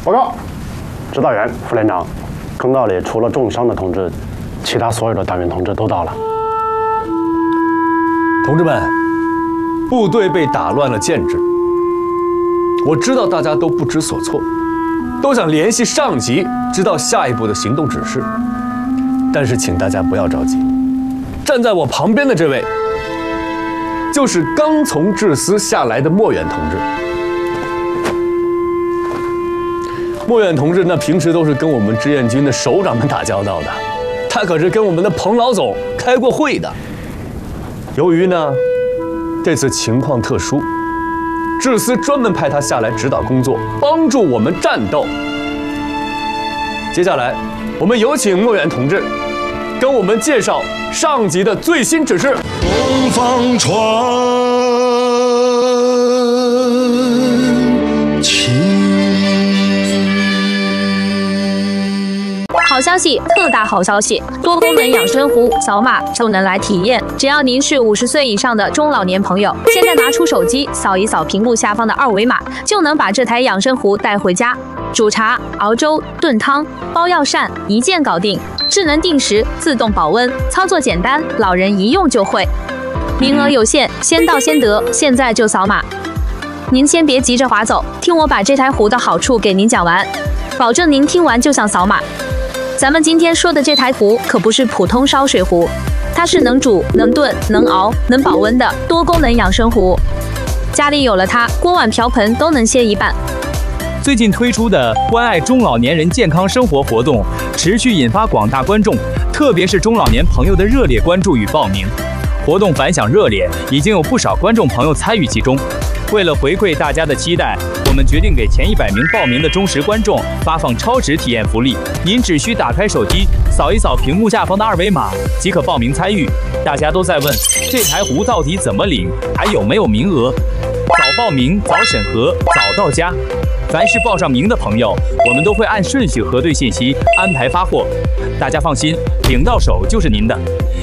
报告，指导员、副连长，坑道里除了重伤的同志，其他所有的党员同志都到了。 同志们，部队被打乱了建制，我知道大家都不知所措，都想联系上级知道下一步的行动指示。但是请大家不要着急，站在我旁边的这位，就是刚从治司下来的莫远同志。莫远同志那平时都是跟我们志愿军的首长们打交道的，他可是跟我们的彭老总开过会的。由于呢，这次情况特殊，治司专门派他下来指导工作，帮助我们战斗。接下来，我们有请莫远同志跟我们介绍上级的最新指示。 东方传奇。 好消息，特大好消息！多功能养生壶扫码就能来体验，只要您是50岁以上的中老年朋友，现在拿出手机扫一扫屏幕下方的2维码，就能把这台养生壶带回家，煮茶、熬粥、炖汤、包药膳，一键搞定。智能定时，自动保温，操作简单，老人一用就会。名额有限，先到先得，现在就扫码。您先别急着划走，听我把这台壶的好处给您讲完，保证您听完就想扫码。咱们今天说的这台壶可不是普通烧水壶，它是能煮、能炖、能熬、能保温的多功能养生壶。家里有了它，锅碗瓢盆都能歇一半。 最近推出的关爱中老年人健康生活活动，持续引发广大观众，特别是中老年朋友的热烈关注与报名。活动反响热烈，已经有不少观众朋友参与其中。为了回馈大家的期待，我们决定给前100名报名的忠实观众发放超值体验福利。您只需打开手机，扫一扫屏幕下方的2维码，即可报名参与。大家都在问这台壶到底怎么领，还有没有名额？早报名、早审核、早到家。凡是报上名的朋友，我们都会按顺序核对信息，安排发货。大家放心，领到手就是您的。